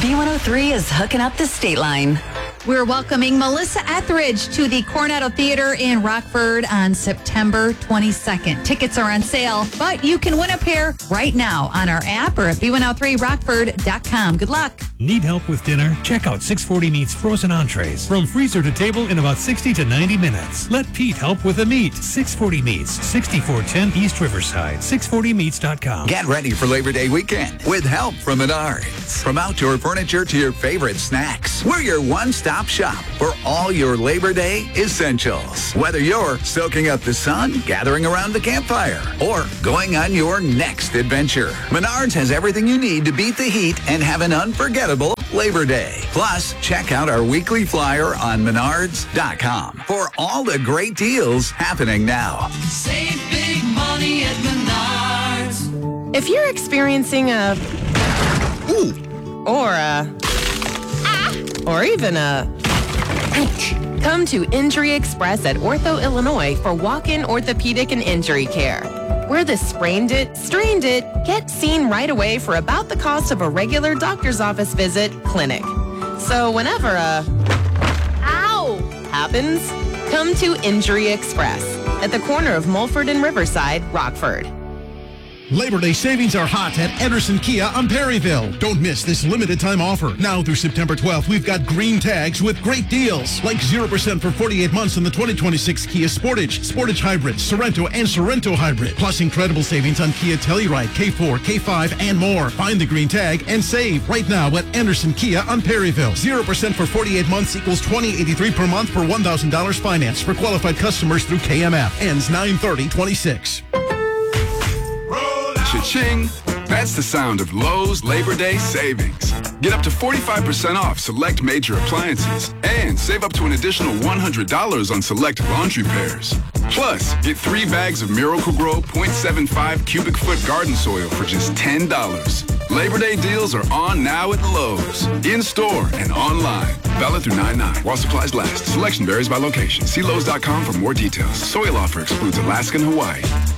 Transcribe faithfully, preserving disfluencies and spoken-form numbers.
B one oh three is hooking up the state line. We're welcoming Melissa Etheridge to the Coronado Theater in Rockford on September twenty-second. Tickets are on sale, but you can win a pair right now on our app or at B one oh three rockford dot com. Good luck. Need help with dinner? Check out six forty Meats frozen entrees. From freezer to table in about sixty to ninety minutes. Let Pete help with the meat. six forty Meats, sixty-four ten East Riverside, six forty meats dot com. Get ready for Labor Day weekend with help from Menards. From outdoor furniture to your favorite snacks, we're your one-stop shop for all your Labor Day essentials. Whether you're soaking up the sun, gathering around the campfire, or going on your next adventure, Menards has everything you need to beat the heat and have an unforgettable Labor Day. Plus, check out our weekly flyer on menards dot com for all the great deals happening now. Save big money at Menards. If you're experiencing a Ooh. or a ah, or even a come to Injury Express at Ortho, Illinois for walk-in orthopedic and injury care. Where the sprained it, strained it, get seen right away for about the cost of a regular doctor's office visit, clinic. So whenever a ow happens, come to Injury Express at the corner of Mulford and Riverside, Rockford. Labor Day savings are hot at Anderson Kia on Perryville. Don't miss this limited time offer. Now through September twelfth, we've got green tags with great deals. Like zero percent for forty-eight months on the twenty twenty-six Kia Sportage, Sportage Hybrid, Sorento, and Sorento Hybrid. Plus incredible savings on Kia Telluride, K four, K five, and more. Find the green tag and save right now at Anderson Kia on Perryville. zero percent for forty-eight months equals twenty dollars and eighty-three cents per month for one thousand dollars finance for qualified customers through K M F. Ends nine thirty twenty-six. Cha-ching! That's the sound of Lowe's Labor Day savings. Get up to forty-five percent off select major appliances and save up to an additional one hundred dollars on select laundry pairs. Plus, get three bags of Miracle-Gro point seven five cubic foot garden soil for just ten dollars. Labor Day deals are on now at Lowe's. In-store and online. Valid through nine nine while supplies last. Selection varies by location. See Lowe's dot com for more details. Soil offer excludes Alaska and Hawaii.